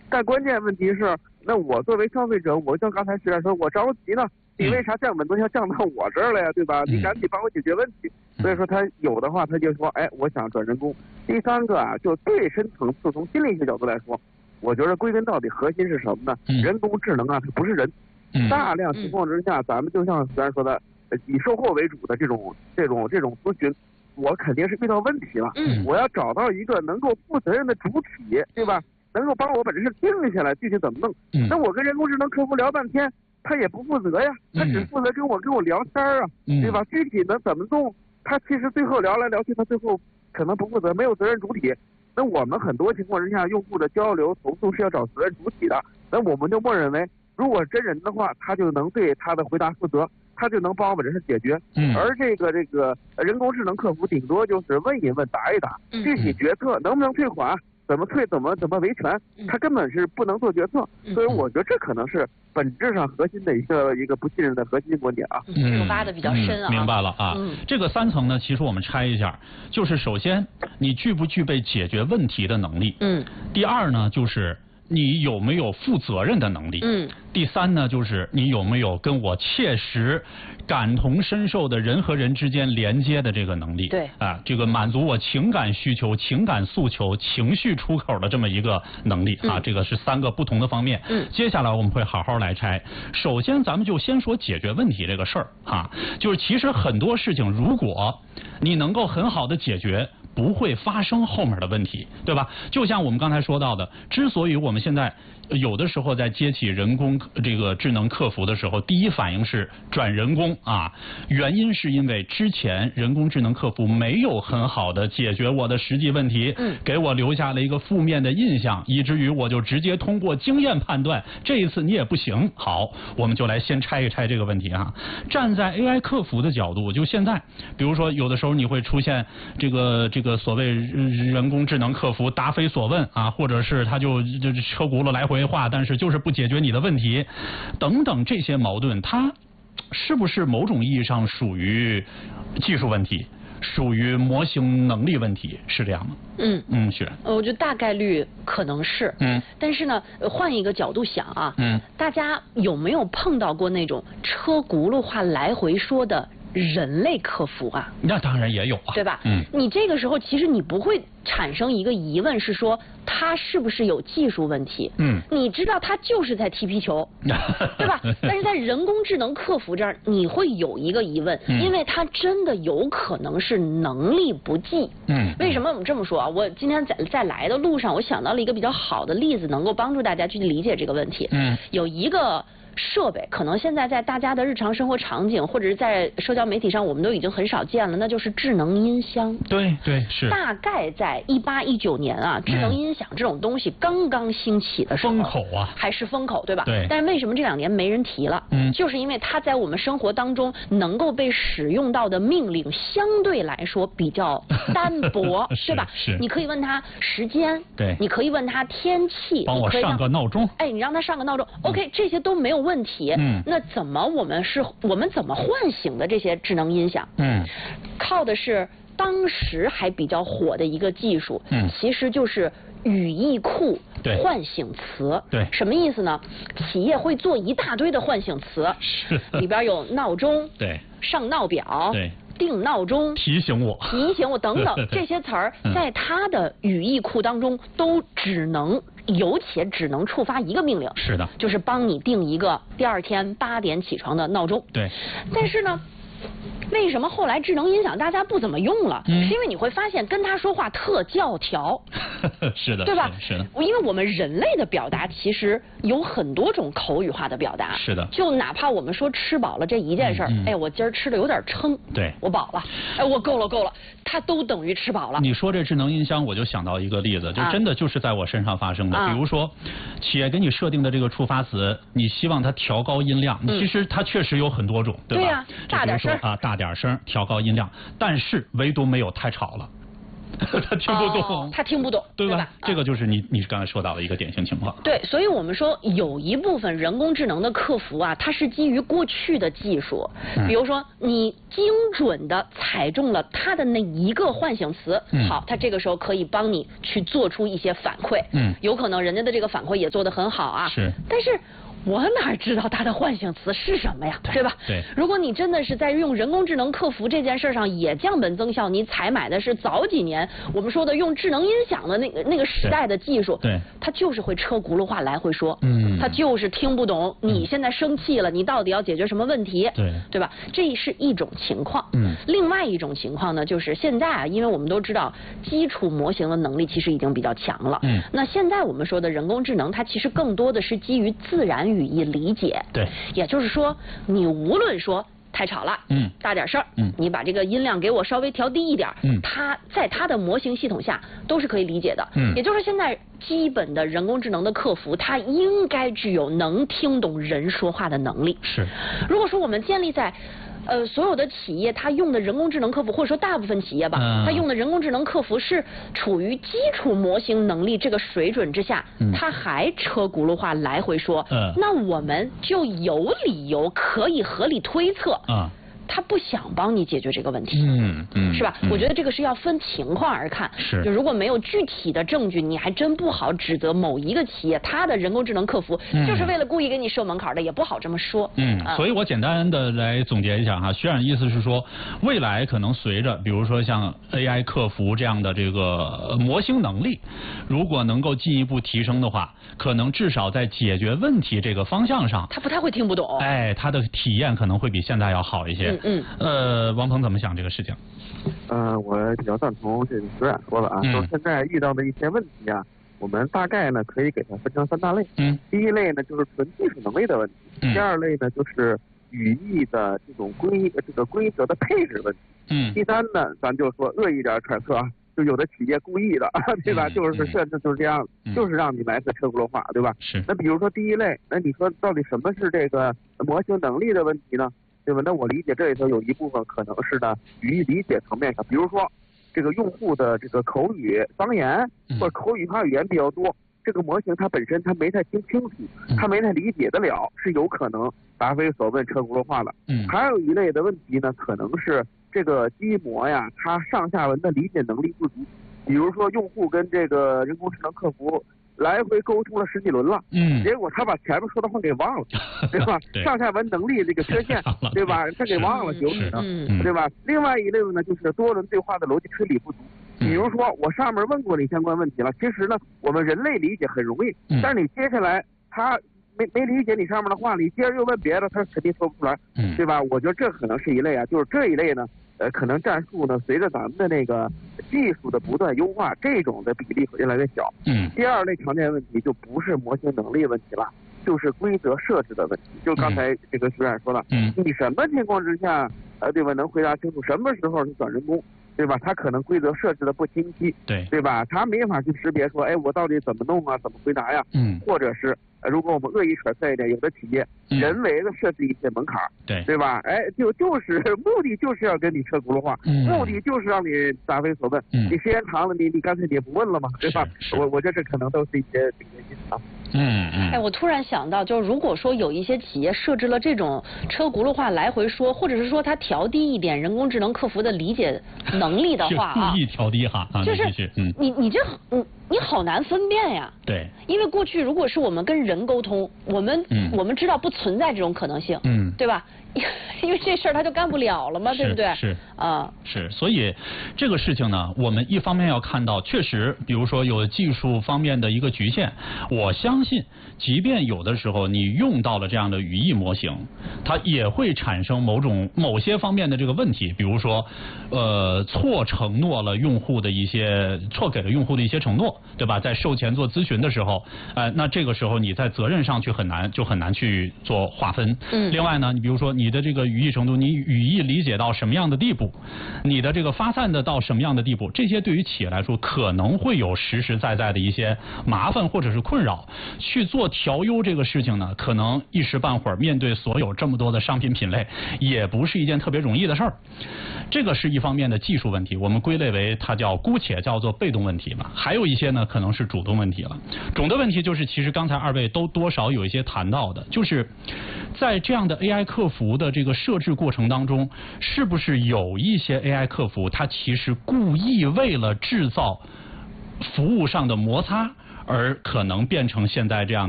但关键问题是，那我作为消费者，我像刚才实在说，我着急呢，你为啥降本都要降到我这儿了呀，对吧？你赶紧帮我解决问题。所以说他有的话，他就说，哎，我想转人工。第三个啊，就最深层次从心理学角度来说，我觉得归根到底核心是什么呢？人工智能啊，它不是人。大量情况之下，咱们就像虽然说的，以售后为主的这种咨询，我肯定是遇到问题了。我要找到一个能够负责任的主体，对吧？能够帮我把这事定下来，具体怎么弄？那我跟人工智能客服聊半天，他也不负责呀，他只负责跟我聊天啊，对吧？具体能怎么弄？他其实最后聊来聊去，他最后可能不负责，没有责任主体。那我们很多情况之下，用户的交流投诉是要找责任主体的，那我们就默认为，如果真人的话，他就能对他的回答负责，他就能帮我把这事解决。而这个人工智能客服顶多就是问一问，打一打，具体决策能不能退款，怎么退，怎么维权，他根本是不能做决策。所以我觉得这可能是本质上核心的一个不信任的核心观点啊。 这个挖的比较深啊。 明白了啊。这个3层呢，其实我们拆一下，就是首先你具不具备解决问题的能力。第二呢，就是你有没有负责任的能力？第三呢，就是你有没有跟我切实感同身受的人和人之间连接的这个能力？ 对啊，这个满足我情感需求、情感诉求、情绪出口的这么一个能力啊，这个是3个不同的方面。接下来我们会好好来拆。首先，咱们就先说解决问题这个事儿啊，就是其实很多事情，如果你能够很好的解决，不会发生后面的问题，对吧？就像我们刚才说到的，之所以我们现在有的时候在接起人工这个智能客服的时候，第一反应是转人工啊，原因是因为之前人工智能客服没有很好的解决我的实际问题，给我留下了一个负面的印象，以至于我就直接通过经验判断，这一次你也不行。好，我们就来先拆一拆这个问题啊。站在 AI 客服的角度，就现在，比如说有的时候你会出现这个所谓人工智能客服答非所问啊，或者是他就车轱辘来回话，但是就是不解决你的问题，等等这些矛盾，它是不是某种意义上属于技术问题，属于模型能力问题，是这样吗？是。 我觉得大概率可能是。但是呢，换一个角度想啊，大家有没有碰到过那种车轱辘话来回说的人类客服啊？ 那当然也有啊， 对吧？你这个时候其实你不会产生一个疑问，是说他是不是有技术问题？你知道他就是在踢皮球，对吧？但是在人工智能客服这儿，你会有一个疑问，因为他真的有可能是能力不济。为什么我们这么说啊？我今天在来的路上，我想到了一个比较好的例子，能够帮助大家去理解这个问题。有一个设备可能现在在大家的日常生活场景或者是在社交媒体上我们都已经很少见了，那就是智能音箱。 对对是。 大概在18、19年啊，智能音响这种东西刚刚兴起的时候， 风口啊， 还是风口，对吧？ 对。 但是为什么这2年没人提了？就是因为它在我们生活当中能够被使用到的命令相对来说比较单薄，对吧？ 是。 你可以问他时间， 对， 你可以问他天气， 帮我上个闹钟。 哎，你让他上个闹钟，OK，这些都没有问题。那我们怎么唤醒的这些智能音响？靠的是当时还比较火的一个技术，其实就是语义库唤醒词。 对， 什么意思呢？企业会做一大堆的唤醒词，里边有闹钟， 对， 上闹表， 对， 定闹钟， 提醒我等等这些词儿，在它的语义库当中都只能触发一个命令， 是的， 就是帮你定一个第2天8点起床的闹钟。 对， 但是呢，为什么后来智能音响大家不怎么用了？是因为你会发现跟他说话特教条。 是的， 对吧？ 是的， 因为我们人类的表达其实有很多种口语化的表达。 是的， 就哪怕我们说吃饱了这一件事儿，哎，我今儿吃的有点撑， 对， 我饱了，哎，我够了，它都等于吃饱了。 你说这智能音箱，我就想到一个例子，就真的就是在我身上发生的。比如说，企业给你设定的这个触发词，你希望它调高音量，其实它确实有很多种，对吧？ 对呀，大点声啊，大点声，调高音量，但是唯独没有太吵了。 他听不懂， 他听不懂， 对吧？这个就是你刚才说到的一个典型情况。 对，所以我们说有一部分人工智能的客服啊，它是基于过去的技术，比如说你精准的踩中了它的那一个唤醒词，好，它这个时候可以帮你去做出一些反馈，有可能人家的这个反馈也做得很好啊， 是， 但是我哪知道它的唤醒词是什么呀，对吧？ 对。 如果你真的是在用人工智能客服这件事上也降本增效，你采买的是早几年我们说的用智能音响的那个时代的技术， 对， 它就是会车轱辘话来回说，它就是听不懂你现在生气了，你到底要解决什么问题，对吧？这是一种情况。另外一种情况呢，就是现在啊，因为我们都知道基础模型的能力其实已经比较强了，那现在我们说的人工智能，它其实更多的是基于自然语义理解， 对， 也就是说，你无论说太吵了，大点声，你把这个音量给我稍微调低一点，它在它的模型系统下都是可以理解的，也就是现在基本的人工智能的客服，它应该具有能听懂人说话的能力。 是， 如果说我们建立在所有的企业它用的人工智能客服，或者说大部分企业吧，它用的人工智能客服是处于基础模型能力这个水准之下，它还车轱辘话来回说，那我们就有理由可以合理推测，他不想帮你解决这个问题，是吧？我觉得这个是要分情况而看， 是， 就如果没有具体的证据，你还真不好指责某一个企业它的人工智能客服就是为了故意给你设门槛的，也不好这么说。 所以我简单的来总结一下哈，徐冉意思是说，未来可能随着比如说像 AI 客服这样的这个模型能力，如果能够进一步提升的话，可能至少在解决问题这个方向上， 他不太会听不懂， 他的体验可能会比现在要好一些。王鹏怎么想这个事情？ 我比较赞同这个徐冉说的啊，就是现在遇到的一些问题啊，我们大概呢可以给它分成3大类。第一类呢就是纯技术能力的问题，第二类呢就是语义的这种规则的配置问题。第三呢，咱就说恶意点揣测啊，就有的企业故意的，对吧？就是设置就是这样，就是让你来次车轱辘话，对吧？ 是。 那比如说第一类，那你说到底什么是这个模型能力的问题呢？对吧？那我理解这里头有一部分可能是呢语义理解层面上，比如说这个用户的这个口语方言或者口语化语言比较多，这个模型它本身它没太听清楚，它没太理解得了，是有可能答非所问车轱辘话的。还有一类的问题呢，可能是这个机模呀，它上下文的理解能力不足，比如说用户跟这个人工智能客服来回沟通了10几轮了，结果他把前面说的话给忘了，对吧？上下文能力这个缺陷，对吧？他给忘了，有可能，对吧？另外一类呢，就是多轮对话的逻辑推理不足。比如说，我上面问过你相关问题了，其实呢，我们人类理解很容易，但是你接下来他没理解你上面的话，你接着又问别的，他肯定说不出来，对吧？我觉得这可能是一类啊，就是这一类呢，可能战术呢，随着咱们的那个技术的不断优化，这种的比例会越来越小。第二类常见问题就不是模型能力问题了，就是规则设置的问题。就刚才这个徐冉说了，你什么情况之下，对吧？能回答清楚什么时候是转人工？对吧？他可能规则设置的不清晰，对吧？他没法去识别说，哎，我到底怎么弄啊？怎么回答呀？或者是如果我们恶意揣测一点，有的企业人为的设置一些门槛，对吧？哎，就是目的就是要跟你车轱辘话，目的就是让你答非所问。你时间长了，你干脆你也不问了嘛，对吧？我觉得这可能都是一些原因啊。 哎，我突然想到，就是如果说有一些企业设置了这种车轱辘话来回说，或者是说它调低一点人工智能客服的理解能力的话啊， 故意调低哈， 就是你好难分辨呀。 对， 因为过去如果是我们跟人沟通，我们知道不存在这种可能性，对吧？因为这事儿他就干不了了嘛，对不对？ 是啊，是。所以这个事情呢，我们一方面要看到，确实，比如说有技术方面的一个局限。我相信，即便有的时候你用到了这样的语义模型，它也会产生某些方面的这个问题，比如说，错给了用户的一些承诺， 对吧？在售前做咨询的时候，那这个时候你在责任上很难去做划分。另外呢，你比如说你的这个语义程度，你语义理解到什么样的地步，你的这个发散的到什么样的地步，这些对于企业来说可能会有实实在在的一些麻烦或者是困扰。去做调优这个事情呢，可能一时半会儿面对所有这么多的商品品类，也不是一件特别容易的事儿。这个是一方面的技术问题，我们归类为它姑且叫做被动问题嘛。还有一些呢，可能是主动问题了。主动问题就是，其实刚才二位都多少有一些谈到的，就是在这样的 AI 客服的这个设置过程当中，是不是有一些 AI 客服它其实故意为了制造服务上的摩擦，而可能变成现在这样的